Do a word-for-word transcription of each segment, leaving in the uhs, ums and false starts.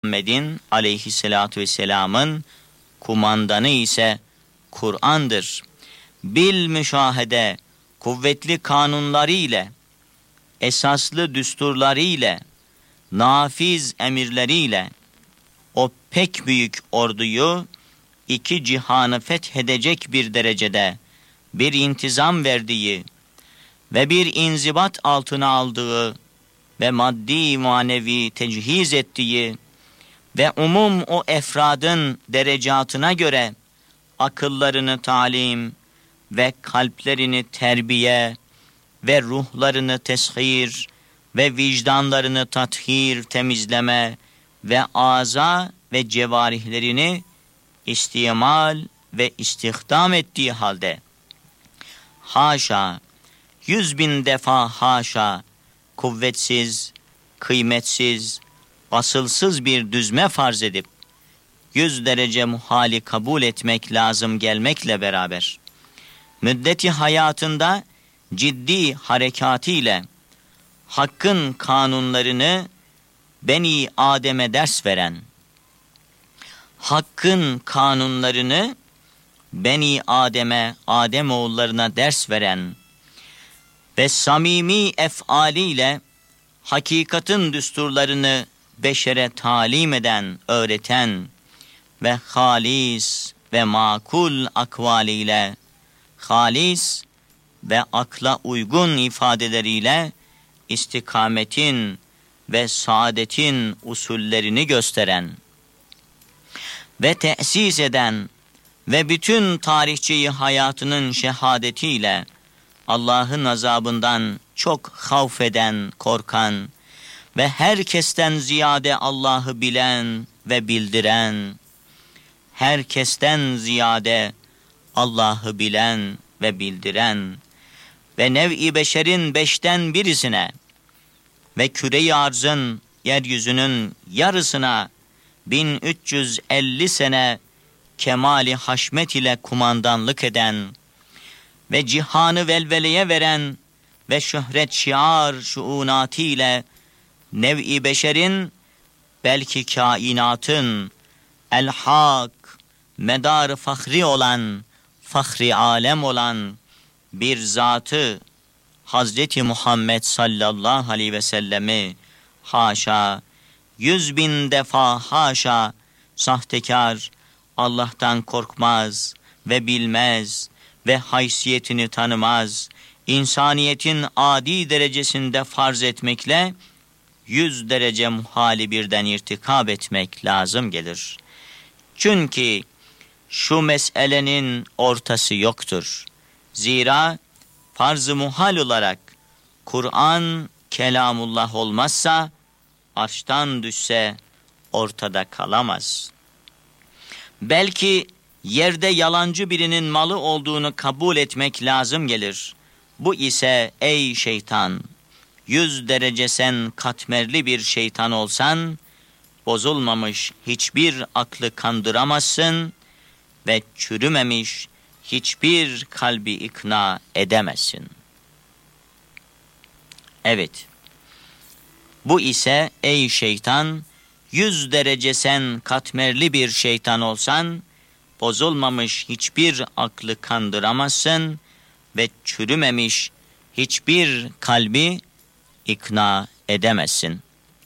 Muhammed'in aleyhissalatu vesselamın kumandanı ise Kur'an'dır. Bil müşahede, kuvvetli kanunları ile, esaslı düsturları ile, nafiz emirleriyle o pek büyük orduyu iki cihanı fethedecek bir derecede bir intizam verdiği ve bir inzibat altına aldığı ve maddi manevi tecihiz ettiği ve umum o efradın derecatına göre akıllarını talim ve kalplerini terbiye ve ruhlarını teshir ve vicdanlarını tathir, temizleme ve aza ve cevarihlerini istimal ve istihdam ettiği halde haşa, yüz bin defa haşa, kuvvetsiz, kıymetsiz, asılsız bir düzme farz edip yüz derece muhali kabul etmek lazım gelmekle beraber müddeti hayatında ciddi harekatiyle Hakk'ın kanunlarını Beni Adem'e ders veren, Hakk'ın kanunlarını Beni Adem'e, Ademoğullarına ders veren ve samimi efaliyle hakikatin düsturlarını beşere talim eden, öğreten ve halis ve makul akvaliyle, halis ve akla uygun ifadeleriyle istikametin ve saadetin usullerini gösteren ve tesis eden ve bütün tarihçeyi hayatının şehadetiyle Allah'ın azabından çok havf eden, korkan ve herkesten ziyade Allah'ı bilen ve bildiren, herkesten ziyade Allah'ı bilen ve bildiren ve nev-i beşerin beşten birisine ve küre-i arzın, yeryüzünün yarısına bin üç yüz elli sene kemali haşmet ile kumandanlık eden ve cihanı velveleye veren ve şöhret şiar şuunatı ile nev-i beşerin, belki kainatın el-hak, medar fahri olan, fahri alem olan bir zatı Hazreti Muhammed sallallahu aleyhi ve sellemi haşa, yüz bin defa haşa, sahtekar, Allah'tan korkmaz ve bilmez ve haysiyetini tanımaz, insaniyetin adi derecesinde farz etmekle yüz derece muhali birden irtikab etmek lazım gelir. Çünkü şu meselenin ortası yoktur. Zira farz-ı muhal olarak Kur'an kelamullah olmazsa, arştan düşse ortada kalamaz. Belki yerde yalancı birinin malı olduğunu kabul etmek lazım gelir. Bu ise ey şeytan, yüz derece sen katmerli bir şeytan olsan, bozulmamış hiçbir aklı kandıramazsın ve çürümemiş hiçbir kalbi ikna edemezsin. Evet, bu ise ey şeytan, yüz derece sen katmerli bir şeytan olsan, bozulmamış hiçbir aklı kandıramazsın ve çürümemiş hiçbir kalbi ikna edemezsin.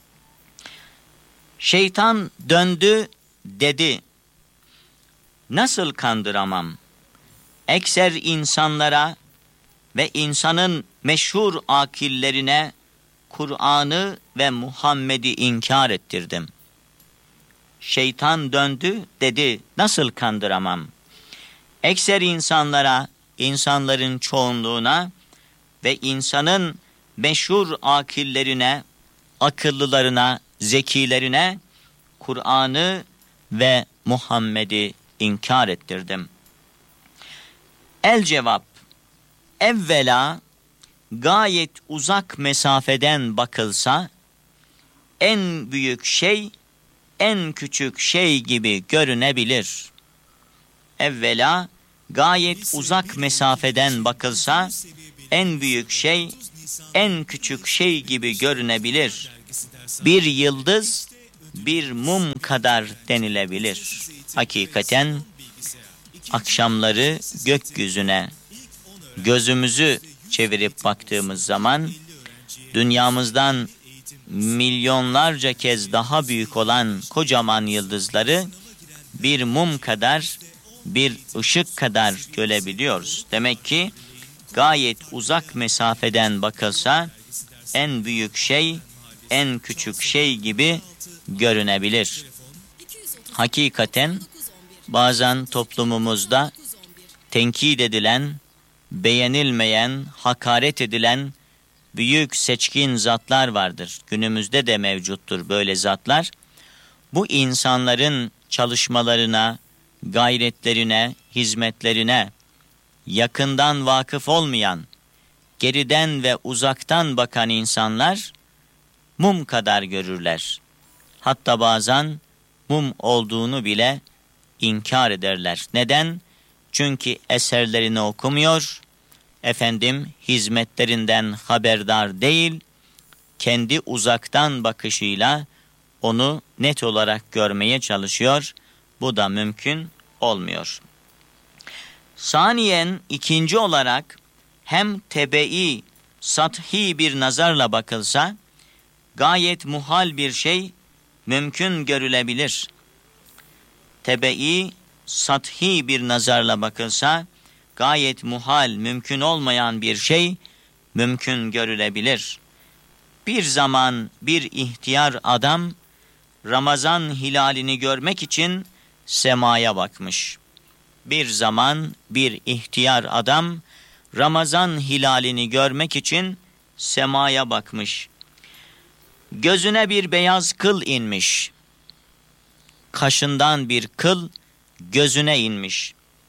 Şeytan döndü dedi, nasıl kandıramam? Ekser insanlara ve insanın meşhur akillerine Kur'an'ı ve Muhammed'i inkar ettirdim. Şeytan döndü dedi, nasıl kandıramam? Ekser insanlara, insanların çoğunluğuna ve insanın meşhur akillerine, akıllılarına, zekilerine Kur'an'ı ve Muhammed'i inkar ettirdim. El cevap, evvela gayet uzak mesafeden bakılsa, en büyük şey, en küçük şey gibi görünebilir. Evvela gayet uzak mesafeden bakılsa, en büyük şey, en küçük şey gibi görünebilir. Bir yıldız bir mum kadar denilebilir. Hakikaten akşamları gökyüzüne gözümüzü çevirip baktığımız zaman dünyamızdan milyonlarca kez daha büyük olan kocaman yıldızları bir mum kadar, bir ışık kadar görebiliyoruz. Demek ki gayet uzak mesafeden bakılsa en büyük şey, en küçük şey gibi görünebilir. Hakikaten bazen toplumumuzda tenkit edilen, beğenilmeyen, hakaret edilen büyük seçkin zatlar vardır. Günümüzde de mevcuttur böyle zatlar. Bu insanların çalışmalarına, gayretlerine, hizmetlerine yakından vakıf olmayan, geriden ve uzaktan bakan insanlar mum kadar görürler. Hatta bazen mum olduğunu bile inkar ederler. Neden? Çünkü eserlerini okumuyor, efendim hizmetlerinden haberdar değil, kendi uzaktan bakışıyla onu net olarak görmeye çalışıyor. Bu da mümkün olmuyor. Saniyen ikinci olarak hem tebe'i, sathi bir nazarla bakılsa gayet muhal bir şey mümkün görülebilir. Tebe'i, sathi bir nazarla bakılsa gayet muhal, mümkün olmayan bir şey mümkün görülebilir. Bir zaman bir ihtiyar adam Ramazan hilalini görmek için semaya bakmış. Bir zaman bir ihtiyar adam Ramazan hilalini görmek için semaya bakmış. Gözüne bir beyaz kıl inmiş. Kaşından bir kıl gözüne inmiş.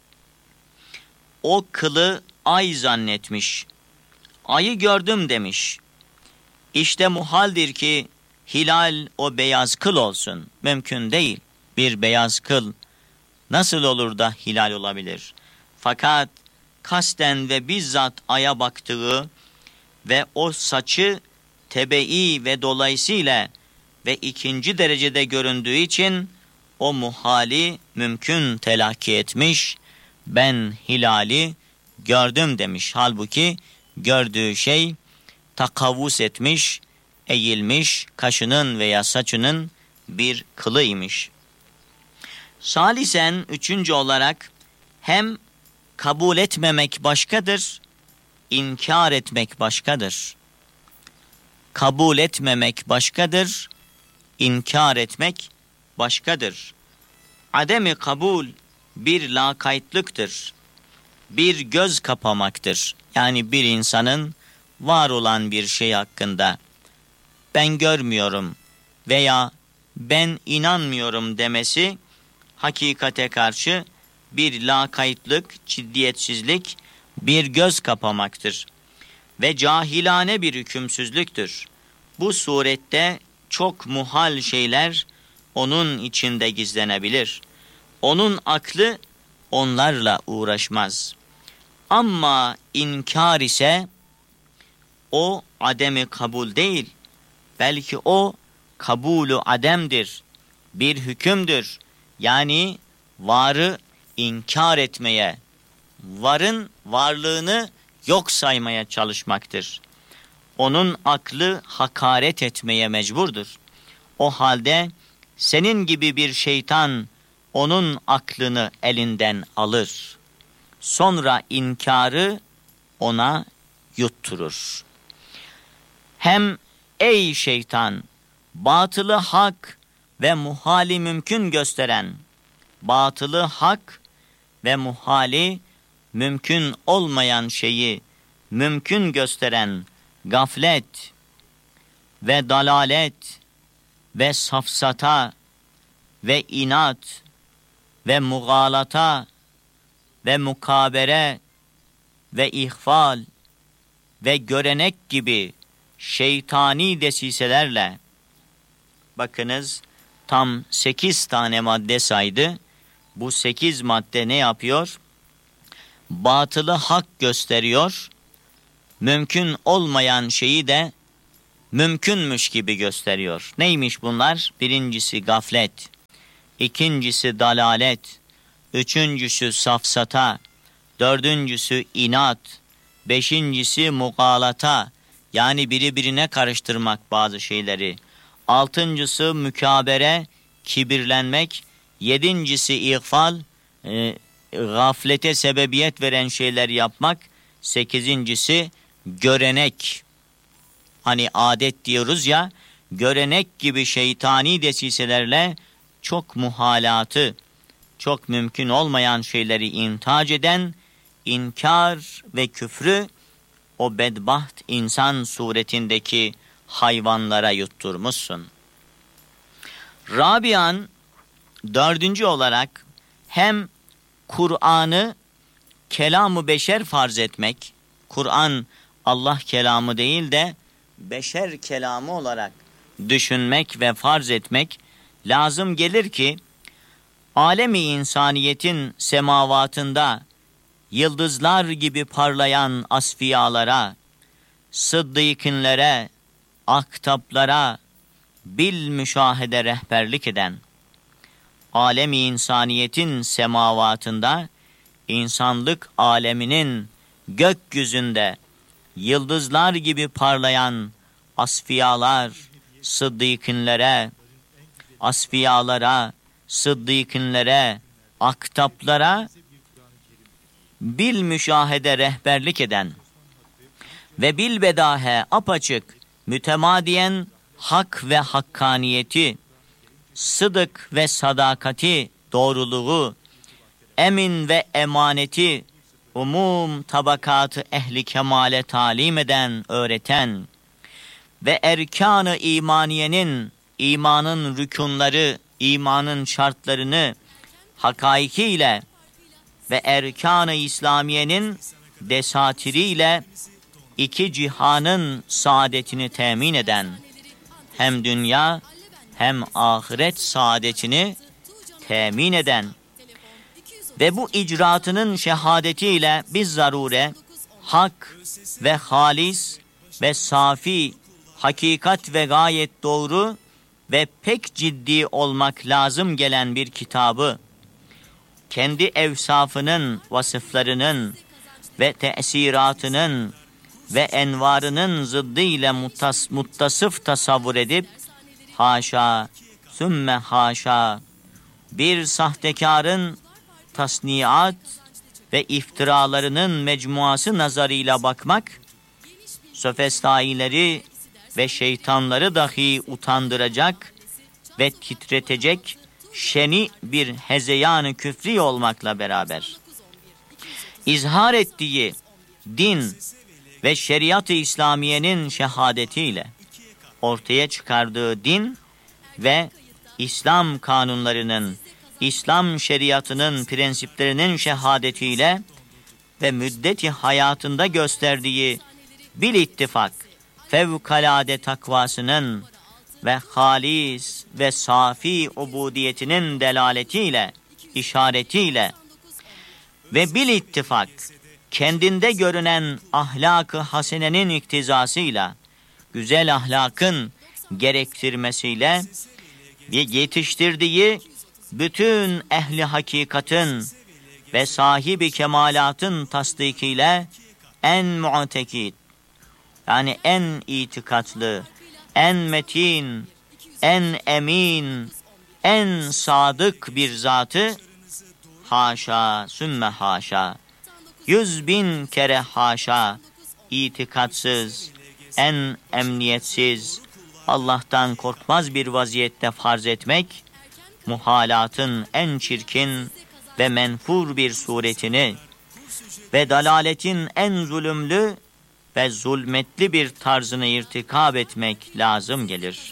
O kılı ay zannetmiş. Ayı gördüm demiş. İşte muhaldir ki hilal o beyaz kıl olsun. Mümkün değil. Bir beyaz kıl nasıl olur da hilal olabilir? Fakat kasten ve bizzat aya baktığı ve o saçı tebe'i ve dolayısıyla ve ikinci derecede göründüğü için o muhali mümkün telakki etmiş. Ben hilali gördüm demiş. Halbuki gördüğü şey takavvus etmiş, eğilmiş, kaşının veya saçının bir kılıymış. Salisen üçüncü olarak hem kabul etmemek başkadır, inkar etmek başkadır. Kabul etmemek başkadır, inkar etmek başkadır. Ademi kabul bir lakaytlıktır. Bir göz kapamaktır. Yani bir insanın var olan bir şey hakkında ben görmüyorum veya ben inanmıyorum demesi hakikate karşı bir lakaytlık, ciddiyetsizlik, bir göz kapamaktır ve cahilane bir hükümsüzlüktür. Bu surette çok muhal şeyler onun içinde gizlenebilir. Onun aklı onlarla uğraşmaz. Ama inkar ise o ademi kabul değil, belki o kabulü ademdir, bir hükümdür. Yani varı inkar etmeye, varın varlığını yok saymaya çalışmaktır. Onun aklı hakaret etmeye mecburdur. O halde senin gibi bir şeytan onun aklını elinden alır. Sonra inkarı ona yutturur. Hem ey şeytan, batılı hak ve muhali mümkün gösteren, batılı hak ve muhali mümkün olmayan şeyi mümkün gösteren gaflet ve dalalet ve safsata ve inat ve mugalata ve mukabere ve ihfal ve görenek gibi şeytani desiselerle, bakınız tam sekiz tane madde saydı. Bu sekiz madde ne yapıyor? Batılı hak gösteriyor. Mümkün olmayan şeyi de mümkünmüş gibi gösteriyor. Neymiş bunlar? Birincisi gaflet, ikincisi dalalet, üçüncüsü safsata, dördüncüsü inat, beşincisi mugalata, yani birbirine karıştırmak bazı şeyleri, altıncısı mükabere, kibirlenmek, yedincisi ihfal, e, gaflete sebebiyet veren şeyler yapmak, sekizincisi görenek. Hani adet diyoruz ya, görenek gibi şeytani desiselerle çok muhalatı, çok mümkün olmayan şeyleri intihac eden, inkar ve küfrü o bedbaht insan suretindeki hayvanlara yutturmuşsun. Rabian, dördüncü olarak hem Kur'an'ı kelam-ı beşer farz etmek, Kur'an Allah kelamı değil de beşer kelamı olarak düşünmek ve farz etmek lazım gelir ki, alemi insaniyetin semavatında yıldızlar gibi parlayan asfiyalara, sıddıkınlere, aktaplara bil müşahede rehberlik eden, alemi insaniyetin semavatında, insanlık aleminin gökyüzünde yıldızlar gibi parlayan asfiyalar, sıddıkınlere, asfiyalara, sıddıkınlere, aktaplara bil müşahede rehberlik eden ve bil bedahe apaçık mütemadiyen hak ve hakkaniyeti, sıdık ve sadakati, doğruluğu, emin ve emaneti, umum tabakatı ehli kemale talim eden, öğreten ve erkan-ı imaniyenin, imanın rükunları, imanın şartlarını hakaikiyle ve erkan-ı İslamiyenin desatiriyle iki cihanın saadetini temin eden, hem dünya hem ahiret saadetini temin eden ve bu icraatının şehadetiyle biz zarure hak ve halis ve safi, hakikat ve gayet doğru ve pek ciddi olmak lazım gelen bir kitabı, kendi evsafının, vasıflarının ve tesiratının ve envarının zıddı ile muttas, muttasıf tasavvur edip, haşa, sümme haşa, bir sahtekarın tasniat ve iftiralarının mecmuası nazarıyla bakmak, sofistaileri ve şeytanları dahi utandıracak ve titretecek şeni bir hezeyan-ı küfri olmakla beraber, izhar ettiği din ve şeriat-ı İslamiye'nin şehadetiyle ortaya çıkardığı din ve İslam kanunlarının, İslam şeriatının prensiplerinin şehadetiyle ve müddeti hayatında gösterdiği bil ittifak fevkalade takvasının ve halis ve safi ubudiyetinin delaletiyle, işaretiyle ve bil ittifak kendinde görünen ahlak-ı hasenenin iktizasıyla, güzel ahlakın gerektirmesiyle ve yetiştirdiği bütün ehli hakikatın ve sahibi kemalatın tasdikiyle en mu'tekid, yani en itikatlı, en metin, en emin, en sadık bir zatı, haşa, sümme haşa, yüz bin kere haşa, itikatsız, en emniyetsiz, Allah'tan korkmaz bir vaziyette farz etmek, muhalatın en çirkin ve menfur bir suretini ve dalaletin en zulümlü ve zulmetli bir tarzını irtikab etmek lazım gelir.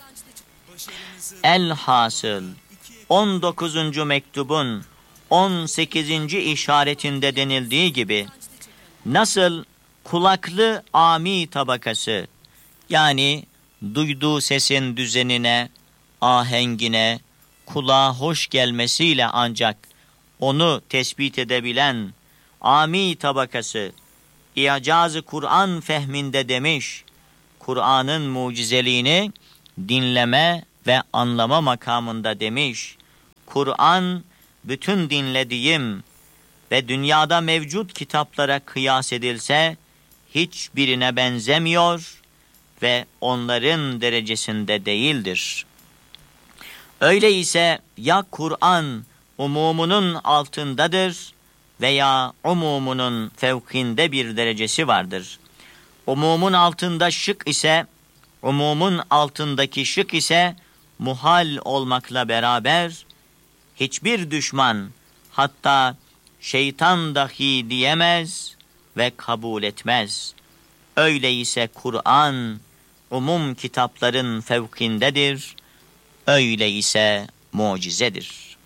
Elhasıl on dokuzuncu mektubun on sekizinci işaretinde denildiği gibi, nasıl kulaklı ami tabakası, yani duyduğu sesin düzenine, ahengine, kulağa hoş gelmesiyle ancak onu tespit edebilen ami tabakası, İcaz-ı Kur'an fehminde demiş, Kur'an'ın mucizeliğini dinleme ve anlama makamında demiş. Kur'an bütün dinlediğim ve dünyada mevcut kitaplara kıyas edilse hiçbirine benzemiyor ve onların derecesinde değildir. Öyleyse ya Kur'an umumunun altındadır veya umumunun fevkinde bir derecesi vardır. Umumun altında şık ise, umumun altındaki şık ise muhal olmakla beraber hiçbir düşman, hatta şeytan dahi diyemez ve kabul etmez. Öyleyse Kur'an umum kitapların fevkindedir, öyleyse mucizedir.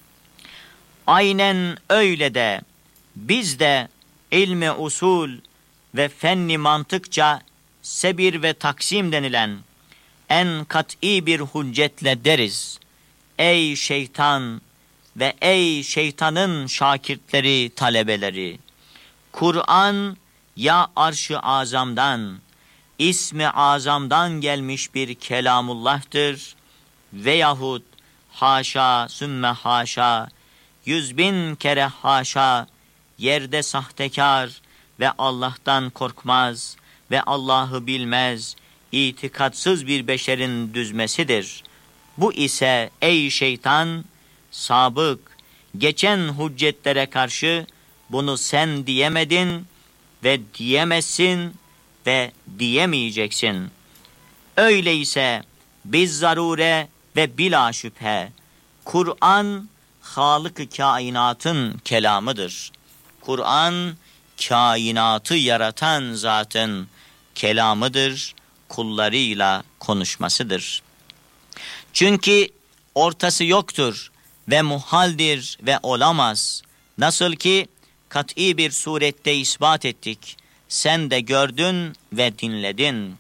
Aynen öyle de biz de ilmi usul ve fenni mantıkça sebir ve taksim denilen en kat'i bir hüccetle deriz. Ey şeytan ve ey şeytanın şakirtleri, talebeleri! Kur'an ya arş-ı azamdan, ismi azamdan gelmiş bir kelamullah'tır veyahut haşa sümme haşa, yüz bin kere haşa, yerde sahtekar ve Allah'tan korkmaz ve Allah'ı bilmez, itikatsız bir beşerin düzmesidir. Bu ise ey şeytan, sabık, geçen hüccetlere karşı bunu sen diyemedin ve diyemezsin ve diyemeyeceksin. Öyleyse biz zarure ve bila şüphe Kur'an Halık-ı kainatın kelamıdır. Kur'an kainatı yaratan zatın kelamıdır, kullarıyla konuşmasıdır. Çünkü ortası yoktur ve muhaldir ve olamaz. Nasıl ki kat'i bir surette ispat ettik, sen de gördün ve dinledin.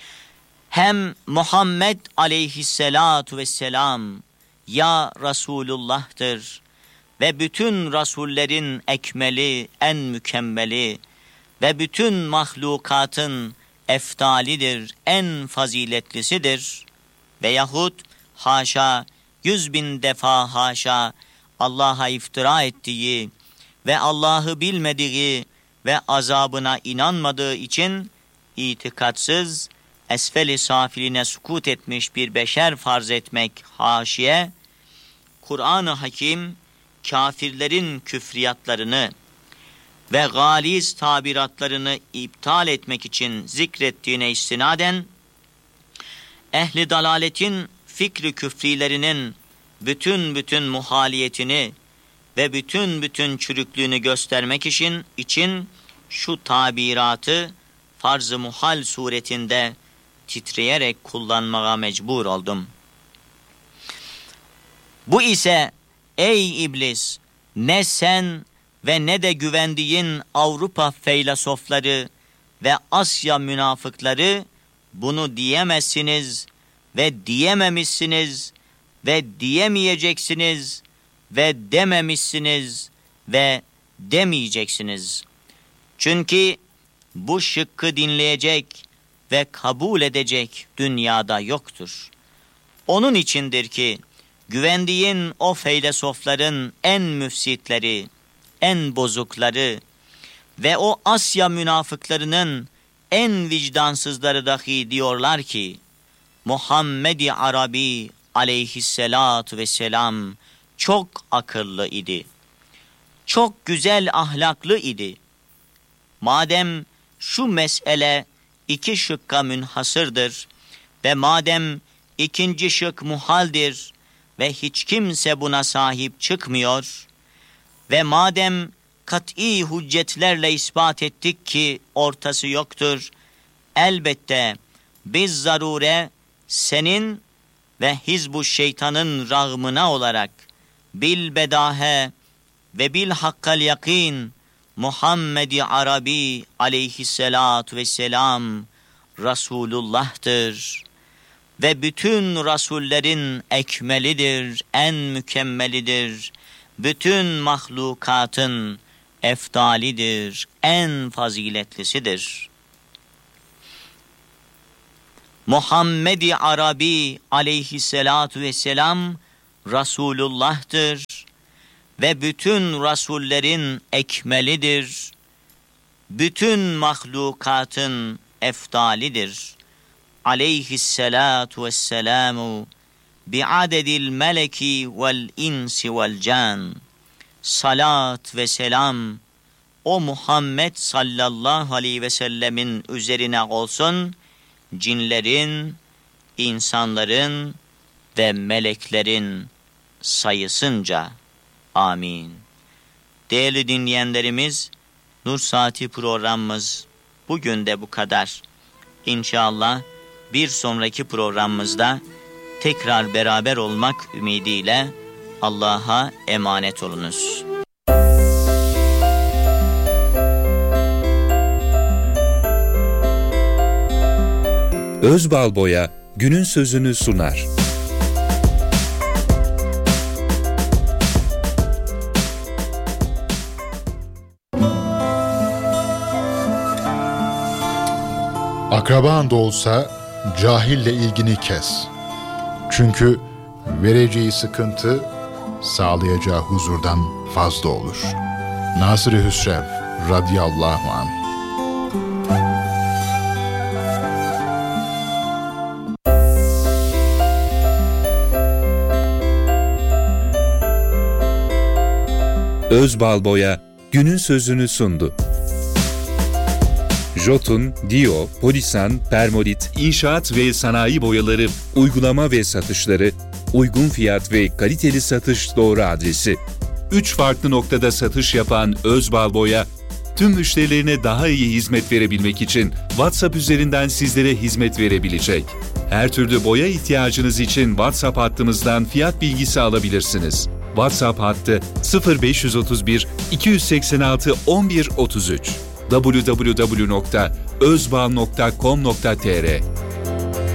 Hem Muhammed aleyhisselatu vesselam ya Resulullah'tır ve bütün rasullerin ekmeli, en mükemmeli ve bütün mahlukatın eftalidir, en faziletlisidir. Veyahut haşa, yüz bin defa haşa, Allah'a iftira ettiği ve Allah'ı bilmediği ve azabına inanmadığı için itikatsız, esfel-i safiline sukut etmiş bir beşer farz etmek haşiye, Kur'an-ı Hakim, kafirlerin küfriyatlarını ve galiz tabiratlarını iptal etmek için zikrettiğine istinaden, ehli dalaletin fikri küfrilerinin bütün bütün muhaliyetini ve bütün bütün çürüklüğünü göstermek için, için şu tabiratı farz-ı muhal suretinde titreyerek kullanmaya mecbur oldum. Bu ise ey iblis, ne sen ve ne de güvendiğin Avrupa feylesofları ve Asya münafıkları bunu diyemezsiniz ve diyememişsiniz ve diyemeyeceksiniz ve dememişsiniz ve demeyeceksiniz. Çünkü bu şıkkı dinleyecek ve kabul edecek dünyada yoktur. Onun içindir ki güvendiğin o feylesofların en müfsitleri, en bozukları ve o Asya münafıklarının en vicdansızları dahi diyorlar ki Muhammed-i Arabi aleyhisselatu vesselam çok akıllı idi. Çok güzel ahlaklı idi. Madem şu mesele iki şıkka münhasırdır ve madem ikinci şık muhaldir ve hiç kimse buna sahip çıkmıyor ve madem kat'i hüccetlerle ispat ettik ki ortası yoktur, elbette biz zarure senin ve hizbu şeytanın rağmına olarak bil bedahe ve bil hakkal yakin Muhammed-i Arabi aleyhisselatu vesselam Resulullah'tır ve bütün rasullerin ekmelidir, en mükemmelidir, bütün mahlukatın eftalidir, en faziletlisidir. Muhammed-i Arabi aleyhisselatu vesselam Resulullah'tır ve bütün rasullerin ekmelidir. Bütün mahlukatın efdalidir. Aleyhisselatu vesselamu bi'adedil meleki vel insi vel can. Salat ve selam o Muhammed sallallahu aleyhi ve sellemin üzerine olsun, cinlerin, insanların ve meleklerin sayısınca. Amin. Değerli dinleyenlerimiz, Nur Saati programımız bugün de bu kadar. İnşallah bir sonraki programımızda tekrar beraber olmak ümidiyle Allah'a emanet olunuz. Özbalboya günün sözünü sunar. Akraban da olsa cahille ilgini kes. Çünkü vereceği sıkıntı sağlayacağı huzurdan fazla olur. Nasır-ı Hüsrev radıyallahu anh. Özbalboya günün sözünü sundu. Jotun, Dio, Polisan, Permolit, inşaat ve sanayi boyaları, uygulama ve satışları, uygun fiyat ve kaliteli satış doğru adresi. Üç farklı noktada satış yapan Özbalboya, tüm müşterilerine daha iyi hizmet verebilmek için WhatsApp üzerinden sizlere hizmet verebilecek. Her türlü boya ihtiyacınız için WhatsApp hattımızdan fiyat bilgisi alabilirsiniz. WhatsApp hattı sıfır beş otuz bir iki yüz seksen altı on bir otuz üç. double-u double-u double-u nokta özbal nokta com nokta tr